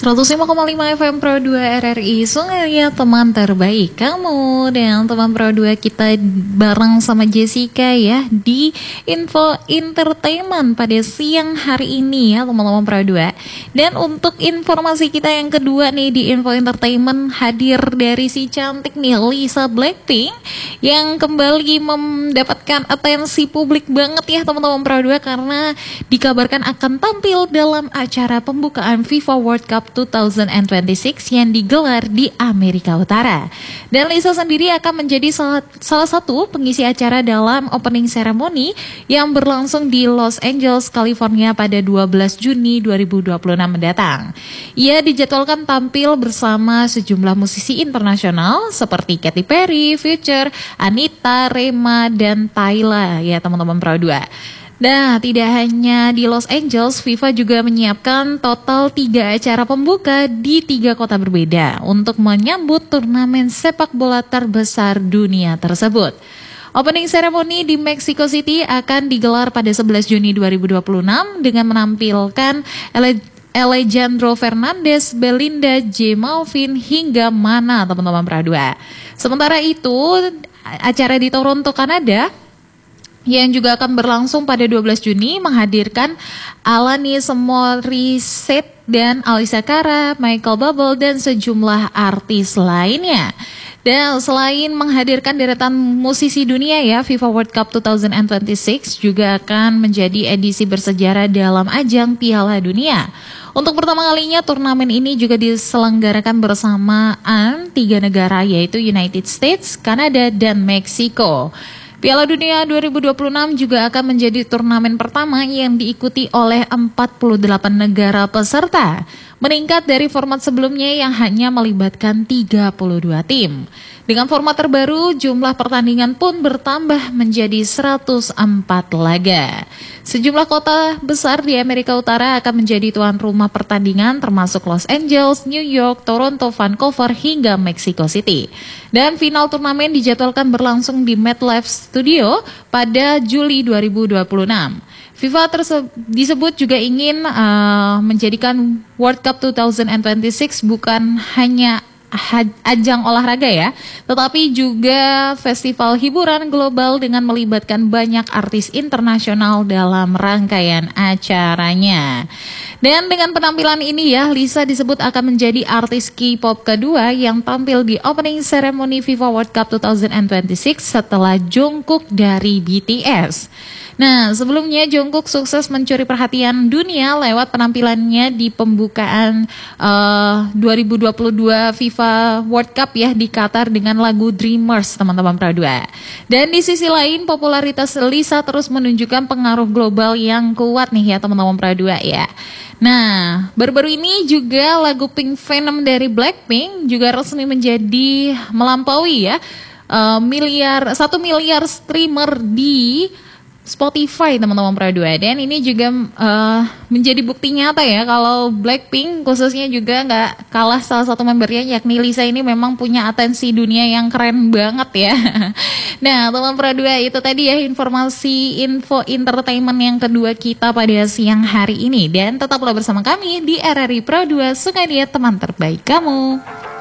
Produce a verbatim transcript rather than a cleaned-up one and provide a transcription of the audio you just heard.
seratus lima koma lima F M Pro dua R R I Sungai, teman terbaik kamu. Dan teman Pro dua kita bareng sama Jessica ya di Info Entertainment pada siang hari ini ya teman-teman Pro dua. Dan untuk informasi kita yang kedua nih di Info Entertainment, hadir dari si cantik nih Lisa Blackpink yang kembali mendapatkan atensi publik banget ya teman-teman Pro dua, karena dikabarkan akan tampil dalam acara pembukaan FIFA World Cup dua ribu dua puluh enam yang digelar di Amerika Utara. Dan Lisa sendiri akan menjadi salah, salah satu pengisi acara dalam opening ceremony yang berlangsung di Los Angeles, California pada dua belas Juni dua ribu dua puluh enam mendatang. Ia dijadwalkan tampil bersama sejumlah musisi internasional seperti Katy Perry, Future, Anita, Rema, dan Tyla ya teman-teman Pro dua. Nah, tidak hanya di Los Angeles, FIFA juga menyiapkan total tiga acara pembuka di tiga kota berbeda untuk menyambut turnamen sepak bola terbesar dunia tersebut. Opening ceremony di Mexico City akan digelar pada sebelas Juni dua ribu dua puluh enam dengan menampilkan Alejandro Fernandez, Belinda, J Balvin, hingga Mana teman-teman Pro dua. Sementara itu, acara di Toronto, Kanada yang juga akan berlangsung pada dua belas Juni menghadirkan Alanis Morissette dan Alessia Cara, Michael Bublé, dan sejumlah artis lainnya. Dan selain menghadirkan deretan musisi dunia ya, FIFA World Cup dua ribu dua puluh enam juga akan menjadi edisi bersejarah dalam ajang Piala Dunia. Untuk pertama kalinya turnamen ini juga diselenggarakan bersamaan tiga negara, yaitu United States, Kanada, dan Meksiko. Piala Dunia dua ribu dua puluh enam juga akan menjadi turnamen pertama yang diikuti oleh empat puluh delapan negara peserta, meningkat dari format sebelumnya yang hanya melibatkan tiga puluh dua tim. Dengan format terbaru, jumlah pertandingan pun bertambah menjadi seratus empat laga. Sejumlah kota besar di Amerika Utara akan menjadi tuan rumah pertandingan, termasuk Los Angeles, New York, Toronto, Vancouver, hingga Mexico City. Dan final turnamen dijadwalkan berlangsung di MetLife Studio pada Juli dua ribu dua puluh enam. FIFA tersebut disebut juga ingin uh, menjadikan World Cup dua ribu dua puluh enam bukan hanya ajang olahraga ya, tetapi juga festival hiburan global dengan melibatkan banyak artis internasional dalam rangkaian acaranya. Dan dengan penampilan ini ya, Lisa disebut akan menjadi artis K-pop kedua yang tampil di opening ceremony FIFA World Cup dua ribu dua puluh enam setelah Jungkook dari B T S. Nah, sebelumnya Jungkook sukses mencuri perhatian dunia lewat penampilannya di pembukaan uh, dua ribu dua puluh dua FIFA World Cup ya di Qatar dengan lagu Dreamers teman-teman Pro dua. Dan di sisi lain, popularitas Lisa terus menunjukkan pengaruh global yang kuat nih ya teman-teman Pro dua ya. Nah, baru-baru ini juga lagu Pink Venom dari Blackpink juga resmi menjadi melampaui ya uh, miliar satu miliar streamer di Spotify teman-teman Pro dua. Dan ini juga uh, menjadi bukti nyata ya kalau Blackpink khususnya juga nggak kalah salah satu membernya, yakni Lisa ini memang punya atensi dunia yang keren banget ya. Nah teman Pro dua, itu tadi ya informasi info entertainment yang kedua kita pada siang hari ini. Dan tetaplah bersama kami di R R I Pro dua, Sungai Dia, teman terbaik kamu.